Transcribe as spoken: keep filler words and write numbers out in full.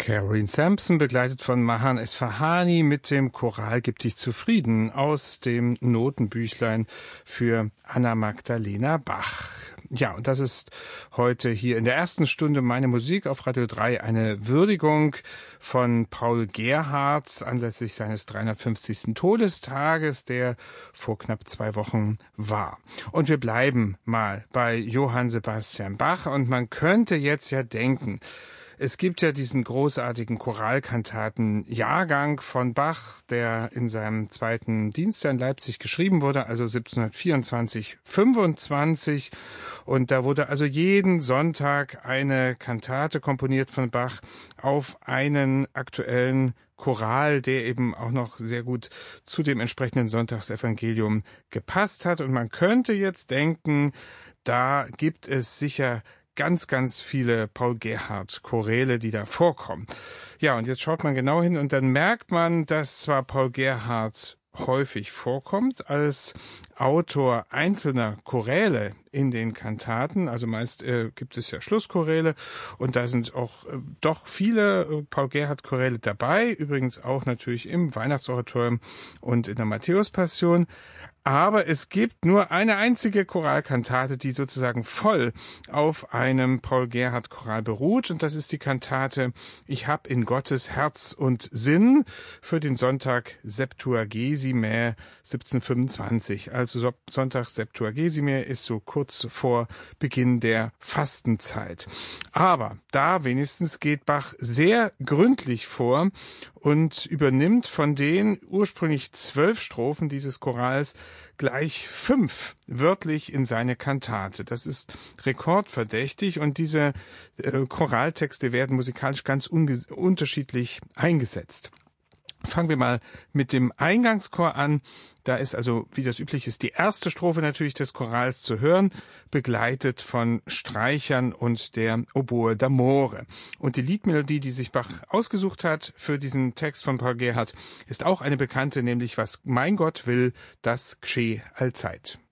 Caroline Sampson, begleitet von Mahan Esfahani mit dem Choral Gib dich zufrieden aus dem Notenbüchlein für Anna Magdalena Bach. Ja, und das ist heute hier in der ersten Stunde Meine Musik auf Radio drei eine Würdigung von Paul Gerhardt anlässlich seines dreihundertfünfzigsten Todestages, der vor knapp zwei Wochen war. Und wir bleiben mal bei Johann Sebastian Bach und man könnte jetzt ja denken, es gibt ja diesen großartigen Choralkantaten-Jahrgang von Bach, der in seinem zweiten Dienstjahr in Leipzig geschrieben wurde, also siebzehnhundertvierundzwanzig fünfundzwanzig. Und da wurde also jeden Sonntag eine Kantate komponiert von Bach auf einen aktuellen Choral, der eben auch noch sehr gut zu dem entsprechenden Sonntagsevangelium gepasst hat. Und man könnte jetzt denken, da gibt es sicher ganz, ganz viele Paul Gerhardt-Choräle, die da vorkommen. Ja, und jetzt schaut man genau hin und dann merkt man, dass zwar Paul Gerhardt häufig vorkommt als Autor einzelner Choräle in den Kantaten, also meist äh, gibt es ja Schlusschoräle und da sind auch äh, doch viele äh, Paul Gerhardt-Choräle dabei, übrigens auch natürlich im Weihnachtsoratorium und in der Matthäus-Passion. Aber es gibt nur eine einzige Choralkantate, die sozusagen voll auf einem Paul Gerhardt-Choral beruht. Und das ist die Kantate Ich hab in Gottes Herz und Sinn für den Sonntag Septuagesimae siebzehnhundertfünfundzwanzig. Also Sonntag Septuagesimae ist so kurz vor Beginn der Fastenzeit. Aber da wenigstens geht Bach sehr gründlich vor und übernimmt von den ursprünglich zwölf Strophen dieses Chorals gleich fünf wörtlich in seine Kantate. Das ist rekordverdächtig und diese äh, Choraltexte werden musikalisch ganz unterschiedlich eingesetzt. Fangen wir mal mit dem Eingangschor an. Da ist also, wie das üblich ist, die erste Strophe natürlich des Chorals zu hören, begleitet von Streichern und der Oboe d'Amore. Und die Liedmelodie, die sich Bach ausgesucht hat für diesen Text von Paul Gerhardt, ist auch eine bekannte, nämlich Was mein Gott will, das gscheh allzeit.